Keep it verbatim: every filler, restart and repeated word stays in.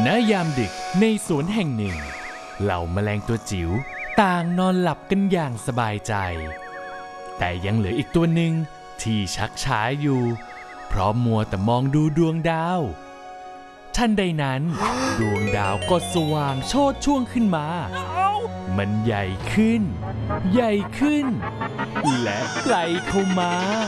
ณยามดึกในสวนแห่งหนึ่งเหล่าแมลงตัวจิ๋วต่างนอนหลับกันอย่างสบายใจแต่ยังเหลืออีกตัวหนึ่งที่ชักช้าอยู่เพราะมัวแต่มองดูดวงดาวทันใดนั้นดวงดาวก็สว่างโชติช่วงขึ้นมามันใหญ่ขึ้นใหญ่ขึ้นและไกลเข้ามา